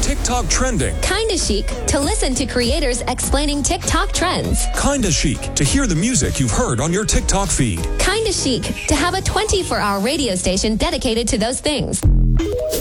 TikTok trending. Kinda Chic to listen to creators explaining TikTok trends. Kinda Chic to hear the music you've heard on your TikTok feed. Kinda Chic to have a 24-hour radio station dedicated to those things.